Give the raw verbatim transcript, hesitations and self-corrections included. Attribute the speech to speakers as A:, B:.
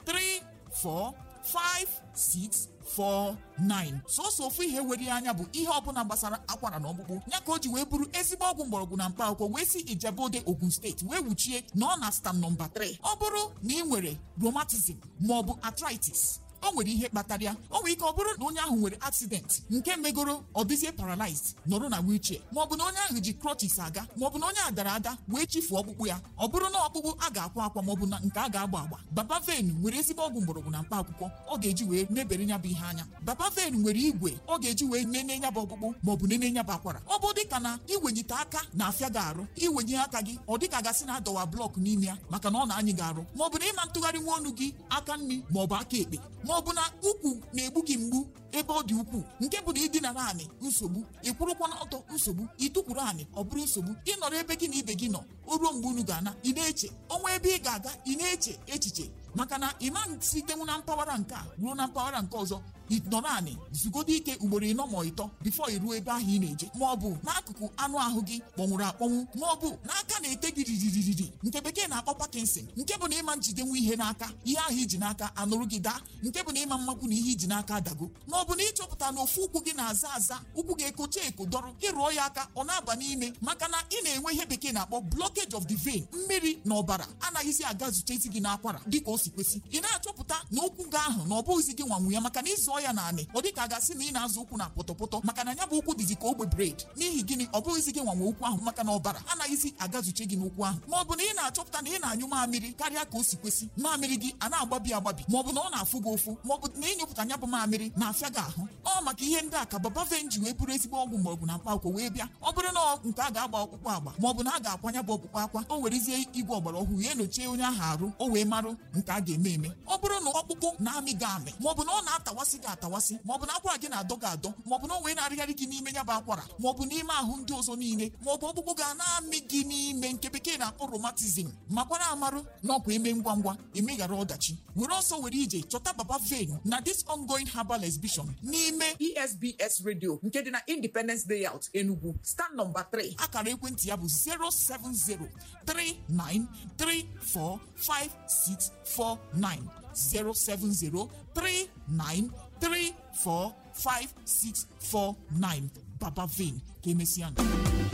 A: three four five six four nine. Sọsọ ofu ihe were anya bụ ihe ọbụla gbasara akwara na ọkpụkpụ ya ka o ji wee bụrụ ezigbo ọgwụ mgbọrọgwụ na mkpa akwụkwọ wee si Ijebode Ogun steeti wee wuchie na ọ na stam nọmba three. Ọ bụrụ na ị nwere rheumatism maọbụ arthritis, o nwere ihe kpatara ya. O nwere ike ọ bụrụ na onye ahụ nwere accident nke megoro ọ dịzie paralyzed nọrọ na wheelchair, maọbụ na onye ahụ ji crutches aga, maọbụ na onye a dara ada wee chifuo ọkpụkpụ ya. Ọ bụrụ na ọkpụkpụ a ga-akwa akwa maọbụ na nke a ga-agba agba, Babaven nwere ezigbo ọgwụ mgbọrọgwụ na mkpa akwụkwọ ọ ga-eji wee mebere ya bụ ihe anya. Babaven nwere igwe ọ ga-eji wee nene ya bụ ọkpụkpụ maọbụ nene ya bụ akwara. Ọ bụ dịka na iwenyite aka na-afịa gị arụ, iwenye aka gị ọ dịka gasị na adọwa blọk n'ime ya maka na ọ na-anyị gị arụ, maọbụ na ịma ntụgharị nwa ọnụ gị aka nri maọbụ aka ekpe, maọbụ na ukwu na-egbu gị mgbu ebe ọ dị ukwuu, nke bụ na ịdina naanị nsogbu, ịkwụrụkwa n'ọtọ nsogbu, ịtụkwuru anị ọ bụrụ nsogbu, ịnọrọ ebe gị na ibe gị nọ o ruo mgbe unu ga-ana ị na-eche ọnwa ebe ị ga-aga ị na-eche echiche maka na ịma sitenwu na mpaghara nke a ruo na mpaghara nke ọzọ ịnọ naanị zugodo ike ugboro ịnọ ma ịtọ bifo iruo ebe ahụ ị na-eje, ma ọ bụ n'akụkụ anụ ahụ gị kpọnwụrụ akpọnwụ, ma ọ bụ n'aka na-ete gị riririri nke bekee na-akpọ Parkinson, nke bụ na ịma njidenwu ihe n'aka, ihe ahụ iji n'aka anụrụ gị daa, nke bụ na ịma mmakwu na ihe iji n'aka adago, ma ọ bụ na ịchọpụta na ofu ụkwụ gị na-aza aza, ụkwụ gị ekocha eko dọrọ, ịrụọ ya aka ọ na-aba n'ime maka na ị na-enwe ihe bekee na-akpọ blockage of the vein, mmiri na ọbara anaghịzi aga zutezi gị n'akwara dịka o si kwesị. Ị na-achọpụta na ụkwụ gị ahụ na ọ bụghịzi gị nwanwu ya maka na ịzụ ya naanị ọ dịka a gasị na ị na-azụ ụkwụ na pọtọpọtọ maka na ya bụ ụkwụ dịzi ka ogbe bred. N'ihi gịnị? Ọ bụghịzi gị nwanwe ụkwụ ahụ maka na ọbara anaghịzi agazuche gị n'ụkwụ ahụ. Ma ọ bụ na ị na-achọpụta na ị na-anyụ mamịrị karịa ka o si kwesị, mamịrị gị a na-agbabi agbabi, ma ọ bụ na ọ na-afụ gị ụfụ, ma ọ bụ na ịnyụpụta ya bụ mamịrị na-afịa gị ahụ. Ọ maka ihe ndị a ka Babaven ji wee bụrụ ezigbo ọgwụ mgbọrọgwụ na mkpa akwụkwọ wee bịa. Ọ bụrụ na nke a ga-agba ọkpụkpụ agba, ma ọ bụ na a ga-akwanya bụ ọkpụkpụ akwa, o werezie igwe ọgbara ọhụrụ ya enyochie onye ahụ arụ o wee marụ nke a ga-eme eme. Ọ bụrụ na ọkpụkpụ na-amị gị amị, ma ọ bụ na ọ na-atawasị gị atawasị, ma ọ bụ na akwara gị na-adọ gị adọ, ma ọ bụ na o wee na-arịgharị gị n'ime ya bụ akwara, ma ọ bụ n'ime ahụ ndị ọzọ niile, ma ọ bụ ọkpụkpụ ga na-amị gị n'ime nke bekee na-akpọ rheumatism, makwara amarụ na ọkwa eme ngwa ngwa emeghara ọdachi, were ọsọ were ije chọta Babaven na this ongoing herbal exhibition n'ime E S B S radio nke dị na Independence Layout Enugu, stand number three. Akara ekwentị ya bụ zero seven zero three nine three four five six four nine zero seven zero three nine three four five six four nine. Babaven, ka emesịa.